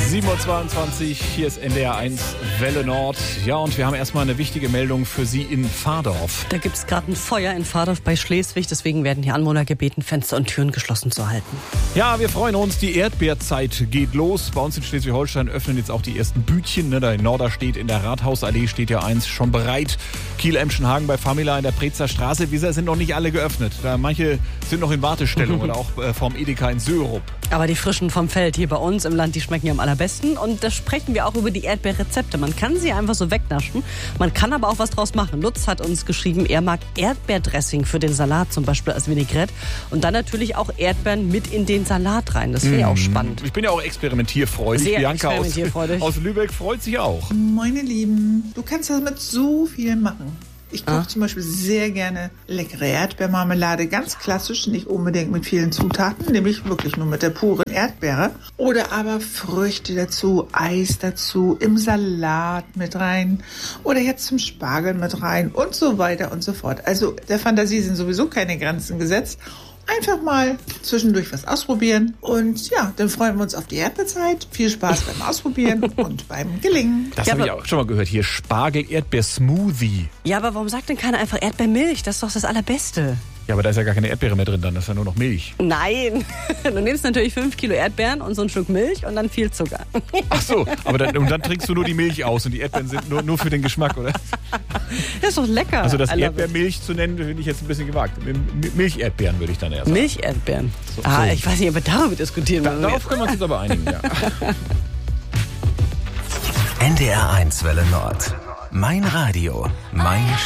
7:22 Uhr, hier ist NDR 1 Welle Nord. Ja, und wir haben erstmal eine wichtige Meldung für Sie in Vardorf. Da gibt es gerade ein Feuer in Vardorf bei Schleswig, deswegen werden die Anwohner gebeten, Fenster und Türen geschlossen zu halten. Ja, wir freuen uns, die Erdbeerzeit geht los. Bei uns in Schleswig-Holstein öffnen jetzt auch die ersten Bütchen. Da in Norderstedt in der Rathausallee steht ja eins schon bereit. Kiel-Emschenhagen bei Famila in der Preetzer Straße. Wir sind noch nicht alle geöffnet. Manche sind noch in Wartestellung oder auch vorm Edeka in Sörup. Aber die frischen vom Feld hier bei uns im Land, die schmecken ja am allerbesten. Und da sprechen wir auch über die Erdbeerrezepte. Man kann sie einfach so wegnaschen. Man kann aber auch was draus machen. Lutz hat uns geschrieben, er mag Erdbeerdressing für den Salat, zum Beispiel als Vinaigrette. Und dann natürlich auch Erdbeeren mit in den Salat rein. Das finde ich auch spannend. Ich bin ja auch experimentierfreudig. Sehr Bianca experimentierfreudig. aus Lübeck freut sich auch. Meine Lieben, du kannst damit so viel machen. Ich koche zum Beispiel sehr gerne leckere Erdbeermarmelade, ganz klassisch, nicht unbedingt mit vielen Zutaten, nämlich wirklich nur mit der puren Erdbeere. Oder aber Früchte dazu, Eis dazu, im Salat mit rein oder jetzt zum Spargel mit rein und so weiter und so fort. Also der Fantasie sind sowieso keine Grenzen gesetzt. Einfach mal zwischendurch was ausprobieren und ja, dann freuen wir uns auf die Erdbeerzeit. Viel Spaß beim Ausprobieren und beim Gelingen. Das habe ich auch schon mal gehört. Hier Spargel-Erdbeer-Smoothie. Ja, aber warum sagt denn keiner einfach Erdbeermilch? Das ist doch das Allerbeste. Ja, aber da ist ja gar keine Erdbeere mehr drin, dann ist ja nur noch Milch. Nein, du nimmst natürlich 5 Kilo Erdbeeren und so ein Stück Milch und dann viel Zucker. Ach so, aber dann trinkst du nur die Milch aus und die Erdbeeren sind nur für den Geschmack, oder? Das ist doch lecker. Also das Erdbeermilch zu nennen, finde ich jetzt ein bisschen gewagt. Milcherdbeeren würde ich dann eher sagen. Milcherdbeeren. So. Ich weiß nicht, ob wir darüber diskutieren. Darauf können wir uns aber einigen, ja. NDR 1 Welle Nord. Mein Radio, mein